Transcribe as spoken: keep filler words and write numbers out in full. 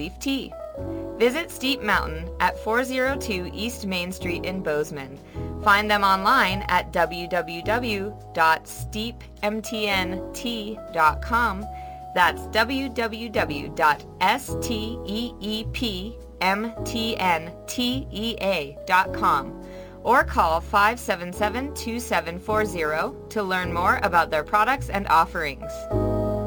leaf tea. Visit Steep Mountain at four oh two East Main Street in Bozeman. Find them online at w w w dot steep m t n tea dot com. That's w w w dot steep m t n tea dot com. Or call five seven seven, two seven four zero to learn more about their products and offerings.